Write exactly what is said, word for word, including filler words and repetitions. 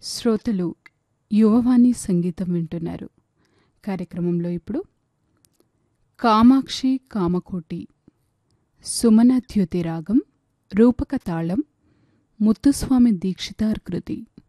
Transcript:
శ్రోతలు యువవాణి సంగీతం వింటున్నారు. కార్యక్రమంలో ఇప్పుడు కామాక్షి కామకోటి సుమన ద్యుతి రాగం రూపక తాళం ముత్తుస్వామి దీక్షితార్ కృతి.